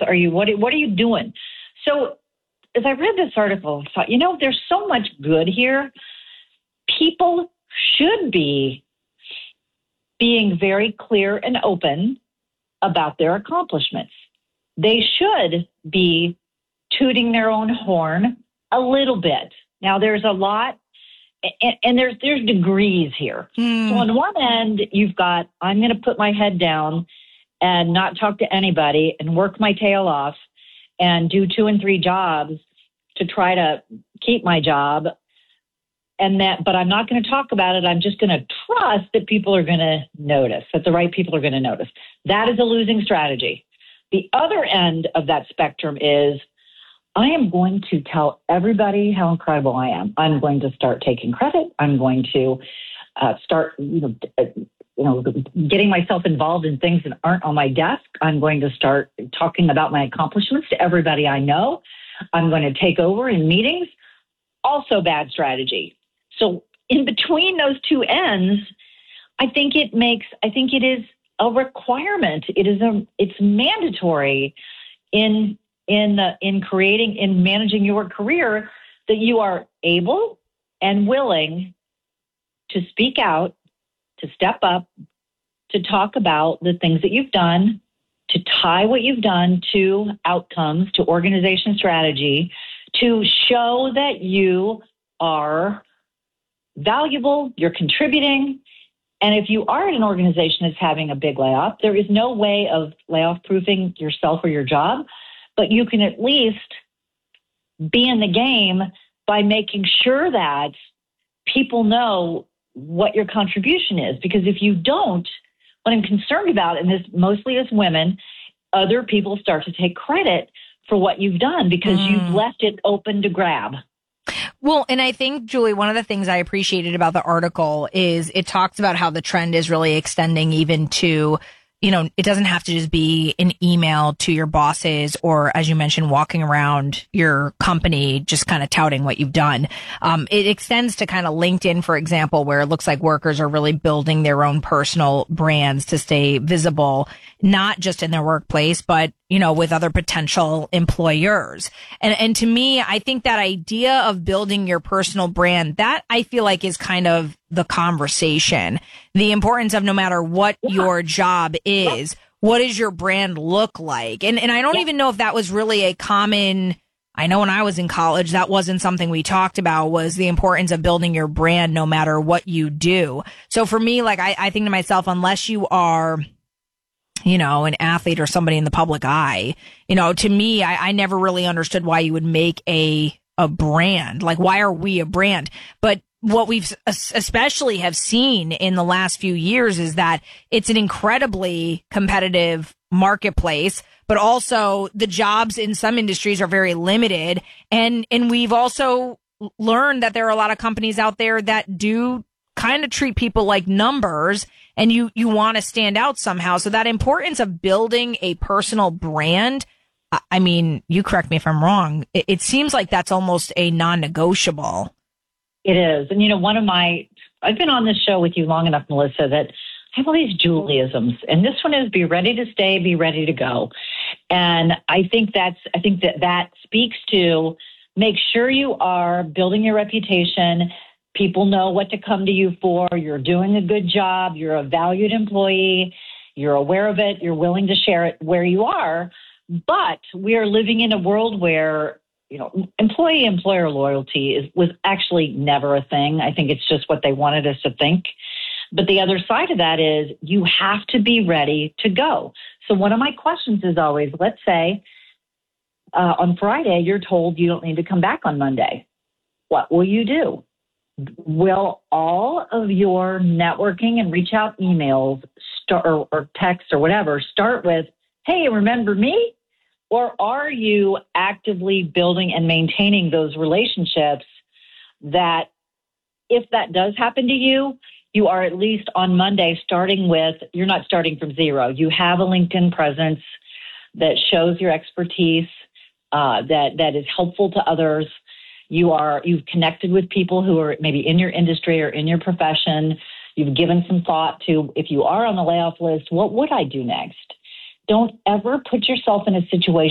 are you, what are you doing? So as I read this article, I thought, there's so much good here. People should be being very clear and open about their accomplishments. They should be tooting their own horn a little bit. Now, there's a lot, and there's degrees here. So on one end, you've got, I'm going to put my head down and not talk to anybody and work my tail off and do 2 and 3 jobs to try to keep my job. But I'm not going to talk about it. I'm just going to trust that people are going to notice, that the right people are going to notice. That is a losing strategy. The other end of that spectrum is, I am going to tell everybody how incredible I am. I'm going to start taking credit. I'm going to start, getting myself involved in things that aren't on my desk. I'm going to start talking about my accomplishments to everybody I know. I'm going to take over in meetings. Also bad strategy. So in between those two ends, I think it is a requirement. It's mandatory in managing your career that you are able and willing to speak out, to step up, to talk about the things that you've done, to tie what you've done to outcomes, to organization strategy, to show that you are valuable, you're contributing. And if you are in an organization that's having a big layoff, there is no way of layoff proofing yourself or your job, but you can at least be in the game by making sure that people know what your contribution is. Because if you don't, what I'm concerned about, and this mostly is women, other people start to take credit for what you've done because you've left it open to grab. Well, and I think, Julie, one of the things I appreciated about the article is it talks about how the trend is really extending even to, it doesn't have to just be an email to your bosses or, as you mentioned, walking around your company, just kind of touting what you've done. It extends to kind of LinkedIn, for example, where it looks like workers are really building their own personal brands to stay visible, not just in their workplace, but, with other potential employers. And to me, I think that idea of building your personal brand, that I feel like is kind of the conversation. The importance of no matter what your job is, what does your brand look like? And I don't even know if that was really a common, I know when I was in college, that wasn't something we talked about, was the importance of building your brand no matter what you do. So for me, like, I think to myself, unless you are, an athlete or somebody in the public eye, to me, I never really understood why you would make a brand. Like, why are we a brand? But what we've especially have seen in the last few years is that it's an incredibly competitive marketplace, but also the jobs in some industries are very limited. And we've also learned that there are a lot of companies out there that do kind of treat people like numbers, and you want to stand out somehow. So that importance of building a personal brand, I mean, you correct me if I'm wrong, it seems like that's almost a non-negotiable. It is. And, I've been on this show with you long enough, Melissa, that I have all these Julieisms. And this one is be ready to stay, be ready to go. And I think that speaks to make sure you are building your reputation. People know what to come to you for. You're doing a good job. You're a valued employee. You're aware of it. You're willing to share it where you are. But we are living in a world where, employee-employer loyalty was actually never a thing. I think it's just what they wanted us to think. But the other side of that is you have to be ready to go. So one of my questions is always, let's say on Friday, you're told you don't need to come back on Monday. What will you do? Will all of your networking and reach out emails or text or whatever start with, hey, remember me? Or are you actively building and maintaining those relationships that if that does happen to you, you are at least on Monday starting with, you're not starting from zero. You have a LinkedIn presence that shows your expertise, that is helpful to others. You've connected with people who are maybe in your industry or in your profession. You've given some thought to, if you are on the layoff list, what would I do next? Don't ever put yourself in a situation